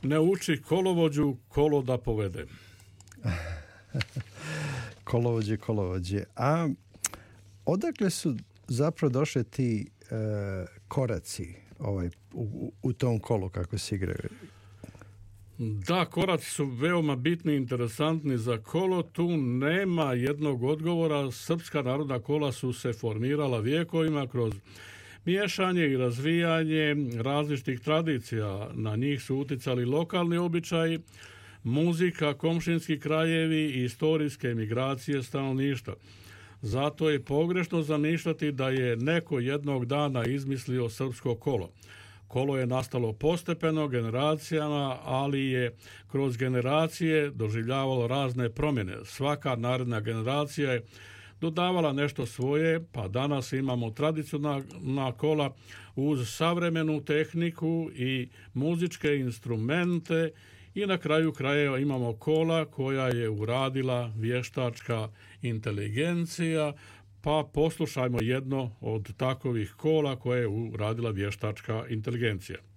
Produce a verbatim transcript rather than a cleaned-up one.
Ne uči kolovođu kolo da povede. Kolovođe, kolovođe. A odakle su zapravo došli ti e, koraci ovaj, u, u tom kolu kako se igraju? Da, koraci su veoma bitni i interesantni za kolo. Tu nema jednog odgovora. Srpska narodna kola su se formirala vijekovima kroz miješanje i razvijanje različitih tradicija. Na njih su uticali lokalni običaji, muzika, komšinski krajevi i istorijske migracije stanovništva. Zato je pogrešno zamišljati da je neko jednog dana izmislio srpsko kolo. Kolo je nastalo postepeno generacijama, ali je kroz generacije doživljavalo razne promjene. Svaka naredna generacija je dodavala nešto svoje, pa danas imamo tradicionalna kola uz savremenu tehniku i muzičke instrumente i na kraju krajeva imamo kola koja je uradila vještačka inteligencija, pa poslušajmo jedno od takovih kola koje je uradila vještačka inteligencija.